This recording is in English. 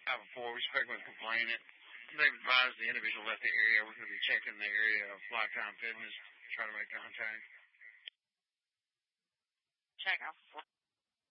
Alpha 4, we spoke with complainant. They've advised the individual left the area. We're going to be checking the area of Lifetime Fitness to try to make contact. Check Alpha 4.